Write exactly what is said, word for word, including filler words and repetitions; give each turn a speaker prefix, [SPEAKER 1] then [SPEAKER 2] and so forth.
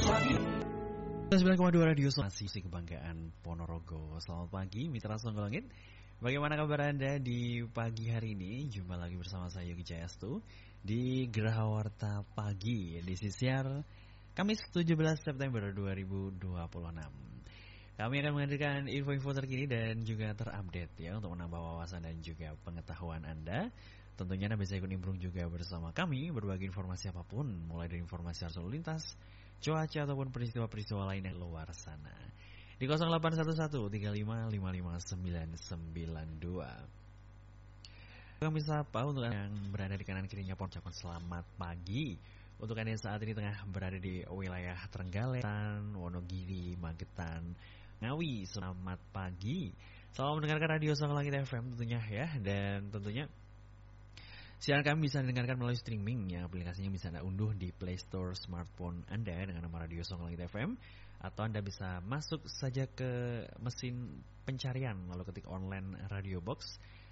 [SPEAKER 1] sembilan koma dua Radio Masih Kebanggaan Ponorogo. Selamat pagi Mitra Songgolangit. Bagaimana kabar Anda di pagi hari ini? Jumpa lagi bersama saya Yogi Jayastu di Gerahawarta Pagi di Sisiar Kamis tujuh belas September dua ribu dua puluh enam. Kami akan menghadirkan info-info terkini dan juga terupdate ya untuk menambah wawasan dan juga pengetahuan Anda. Tentunya Anda bisa ikut nimbrung juga bersama kami berbagi informasi apapun, mulai dari informasi arus lalu lintas, cuaca ataupun peristiwa-peristiwa lain yang luar sana. Di nol delapan satu satu tiga lima lima lima sembilan sembilan dua. Kami sapa untuk yang berada di kanan kirinya ucapkan selamat pagi. Untuk Anda yang saat ini tengah berada di wilayah Trenggalek, Wonogiri, Magetan, Ngawi, selamat pagi. Selamat mendengarkan Radio Songgolangit F M tentunya ya. Dan tentunya siaran kami bisa didengarkan melalui streaming ya. Aplikasinya bisa Anda unduh di Play Store smartphone Anda dengan nama Radio Songgolangit F M. Atau Anda bisa masuk saja ke mesin pencarian lalu ketik online Radio Box